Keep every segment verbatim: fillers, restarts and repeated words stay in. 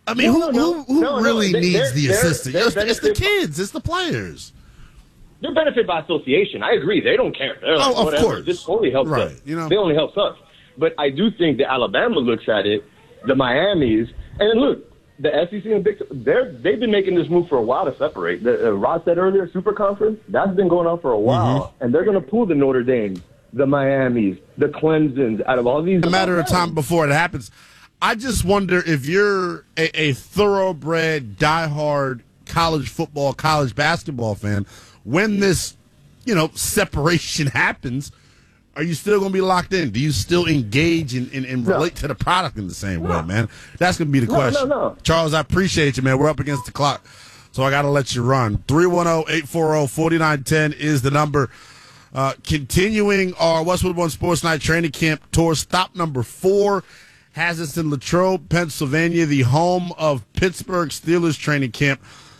I mean, no, who, no, who, who no, really no. needs They're, the they're, assistant? they're It's, it's the benefit- kids. It's the players. They're benefit by association. I agree. They don't care. They're like, Oh, of whatever. course. This only helps Right, us. you know. They only help us. But I do think that Alabama looks at it, the Miamis, and look, the S E C and Big they're they've been making this move for a while to separate. The uh, Rod said earlier, Super Conference, that's been going on for a while, Mm-hmm. and they're going to pull the Notre Dames, the Miamis, the Clemsons out of all these. A matter of time before it happens. I just wonder if you're a, a thoroughbred, diehard college football, college basketball fan, when this, you know, separation happens, are you still going to be locked in? Do you still engage and, and, and relate No. to the product in the same No. way, man? That's going to be the No, question. no, no. Charles, I appreciate you, man. We're up against the clock, so I got to let you run. three one zero, eight four zero, four nine one zero is the number. Uh, continuing our Westwood One Sports Night training camp tour, stop number four has us in Latrobe, Pennsylvania, the home of Pittsburgh Steelers training camp.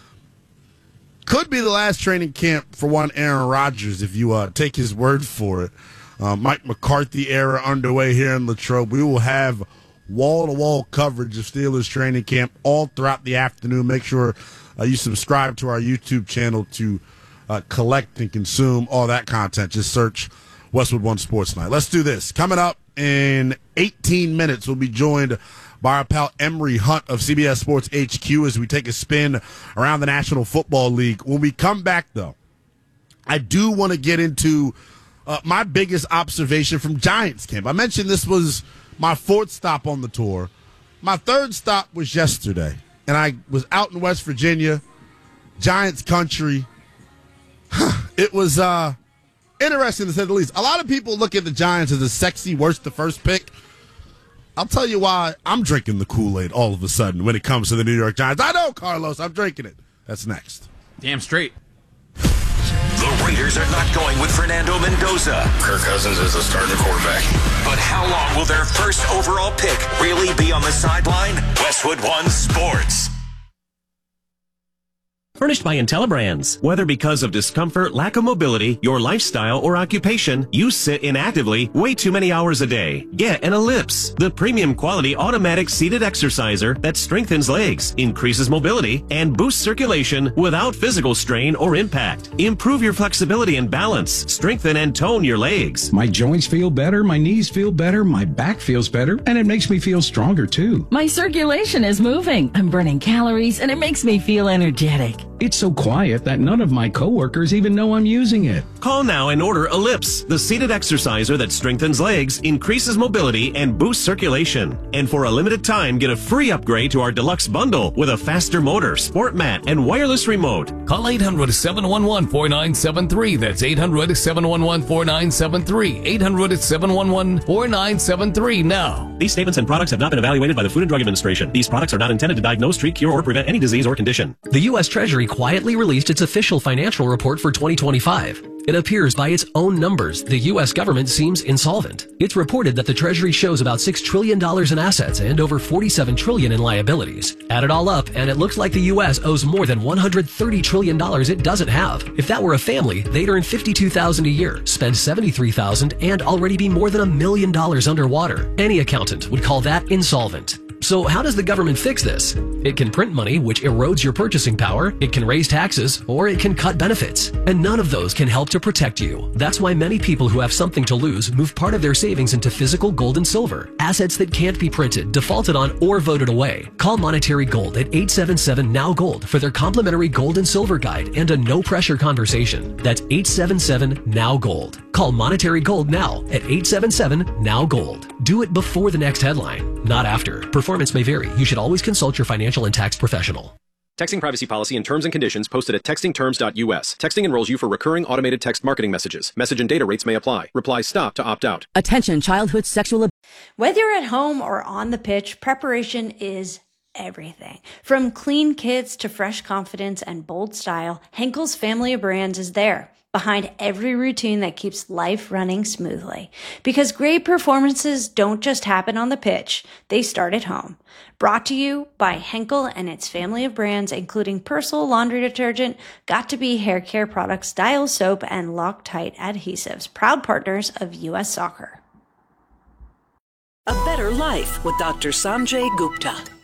Could be the last training camp for one Aaron Rodgers if you uh, take his word for it. Uh, Mike McCarthy era underway here in Latrobe. We will have wall-to-wall coverage of Steelers training camp all throughout the afternoon. Make sure uh, you subscribe to our YouTube channel to uh, collect and consume all that content. Just search Westwood One Sports Night. Let's do this. Coming up in eighteen minutes, we'll be joined by our pal Emery Hunt of C B S Sports H Q as we take a spin around the National Football League. When we come back, though, I do want to get into uh, my biggest observation from Giants camp. I mentioned this was my fourth stop on the tour. My third stop was yesterday, and I was out in West Virginia, Giants country. It was uh, interesting to say the least. A lot of people look at the Giants as a sexy, worst to first pick. I'll tell you why I'm drinking the Kool-Aid all of a sudden when it comes to the New York Giants. I know, Carlos, I'm drinking it. That's next. Damn straight. The Raiders are not going with Fernando Mendoza. Kirk Cousins is the starting quarterback. But how long will their first overall pick really be on the sideline? Westwood One Sports. Furnished by IntelliBrands. Whether because of discomfort, lack of mobility, your lifestyle, or occupation, you sit inactively way too many hours a day. Get an Ellipse, the premium quality automatic seated exerciser that strengthens legs, increases mobility, and boosts circulation without physical strain or impact. Improve your flexibility and balance. Strengthen and tone your legs. My joints feel better, my knees feel better, my back feels better, and it makes me feel stronger too. My circulation is moving. I'm burning calories, and it makes me feel energetic. It's so quiet that none of my coworkers even know I'm using it. Call now and order Ellipse, the seated exerciser that strengthens legs, increases mobility, and boosts circulation. And for a limited time, get a free upgrade to our deluxe bundle with a faster motor, sport mat, and wireless remote. Call eight hundred, seven one one, four nine seven three. That's eight hundred, seven one one, four nine seven three. eight hundred, seven one one, four nine seven three now. These statements and products have not been evaluated by the Food and Drug Administration. These products are not intended to diagnose, treat, cure, or prevent any disease or condition. The U S Treasury quietly released its official financial report for twenty twenty-five. It appears by its own numbers the U S government seems insolvent. It's reported that the Treasury shows about six trillion dollars in assets and over forty-seven trillion dollars in liabilities. Add it all up, and it looks like the U S owes more than one hundred thirty trillion dollars it doesn't have. If that were a family, they'd earn fifty-two thousand dollars a year, spend seventy-three thousand dollars, and already be more than a million dollars underwater. Any accountant would call that insolvent. So how does the government fix this? It can print money, which erodes your purchasing power, it can raise taxes, or it can cut benefits. And none of those can help to protect you. That's why many people who have something to lose move part of their savings into physical gold and silver, assets that can't be printed, defaulted on, or voted away. Call Monetary Gold at eight seven seven, N O W Gold for their complimentary gold and silver guide and a no-pressure conversation. That's eight seven seven, N O W Gold. Call Monetary Gold now at eight seven seven, N O W Gold. Do it before the next headline, not after. Performance may vary. You should always consult your financial and tax professional. Texting privacy policy and terms and conditions posted at texting terms dot U S. Texting enrolls you for recurring automated text marketing messages. Message and data rates may apply. Reply stop to opt out. Attention, childhood sexual abuse. Whether you're at home or on the pitch, preparation is everything. From clean kits to fresh confidence and bold style, Henkel's family of brands is there, behind every routine that keeps life running smoothly. Because great performances don't just happen on the pitch, they start at home. Brought to you by Henkel and its family of brands, including Persil laundry detergent, Got2b hair care products, Dial soap, and Loctite adhesives, proud partners of U S Soccer. A better life with Doctor Sanjay Gupta.